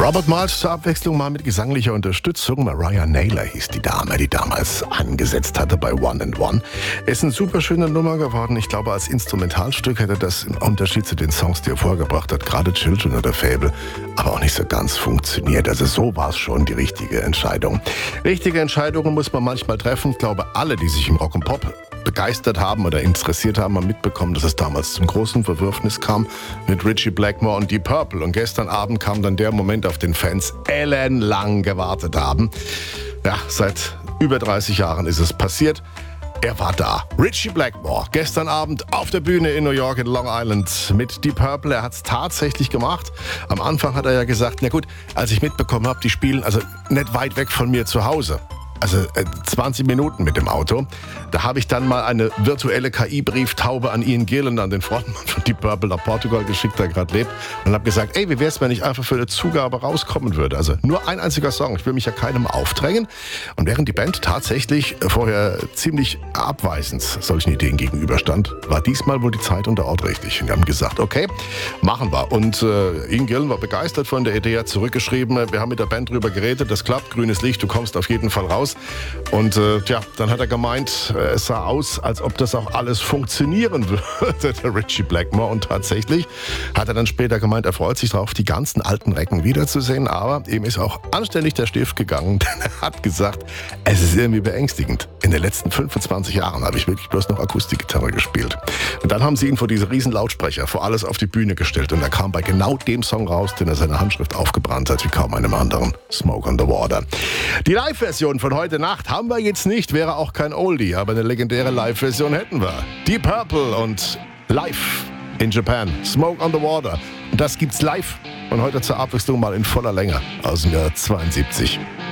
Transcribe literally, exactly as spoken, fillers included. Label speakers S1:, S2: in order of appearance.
S1: Robert Miles zur Abwechslung mal mit gesanglicher Unterstützung. Mariah Naylor hieß die Dame, die damals angesetzt hatte bei One and One. Ist eine super schöne Nummer geworden. Ich glaube, als Instrumentalstück hätte das im Unterschied zu den Songs, die er vorgebracht hat, gerade Children oder Fable, aber auch nicht so ganz funktioniert. Also so war es schon die richtige Entscheidung. Richtige Entscheidungen muss man manchmal treffen. Ich glaube, alle, die sich im Rock und Pop begeistert haben oder interessiert haben, haben mitbekommen, dass es damals zum großen Verwürfnis kam mit Ritchie Blackmore und Deep Purple. Und gestern Abend kam dann der Moment, auf den Fans ellenlang gewartet haben. Ja, seit über dreißig Jahren ist es passiert. Er war da. Ritchie Blackmore, gestern Abend auf der Bühne in New York in Long Island mit Deep Purple. Er hat es tatsächlich gemacht. Am Anfang hat er ja gesagt, na gut, als ich mitbekommen habe, die spielen also nicht weit weg von mir zu Hause. Also äh, zwanzig Minuten mit dem Auto. Da habe ich dann mal eine virtuelle K I-Brieftaube an Ian Gillan, an den Frontmann von Deep Purple nach Portugal geschickt, der gerade lebt. Und habe gesagt, ey, wie wär's, wenn ich einfach für eine Zugabe rauskommen würde? Also nur ein einziger Song. Ich will mich ja keinem aufdrängen. Und während die Band tatsächlich vorher ziemlich abweisend solchen Ideen gegenüberstand, war diesmal wohl die Zeit und der Ort richtig. Und wir haben gesagt, okay, machen wir. Und äh, Ian Gillan war begeistert von der Idee, hat zurückgeschrieben, wir haben mit der Band drüber geredet, das klappt, grünes Licht, du kommst auf jeden Fall raus. Und äh, tja, dann hat er gemeint, äh, es sah aus, als ob das auch alles funktionieren würde, der Ritchie Blackmore. Und tatsächlich hat er dann später gemeint, er freut sich darauf, die ganzen alten Recken wiederzusehen. Aber ihm ist auch anständig der Stift gegangen, denn er hat gesagt, es ist irgendwie beängstigend. In den letzten fünfundzwanzig Jahren habe ich wirklich bloß noch Akustikgitarre gespielt. Und dann haben sie ihn vor diese riesen Lautsprecher, vor alles auf die Bühne gestellt. Und er kam bei genau dem Song raus, den er seine Handschrift aufgebrannt hat, wie kaum einem anderen. Smoke on the Water. Die Live-Version von heute Nacht haben wir jetzt nicht, wäre auch kein Oldie, aber eine legendäre Live-Version hätten wir. Deep Purple und Live in Japan, Smoke on the Water. Und das gibt's live und heute zur Abwechslung mal in voller Länge aus dem Jahr zweiundsiebzig.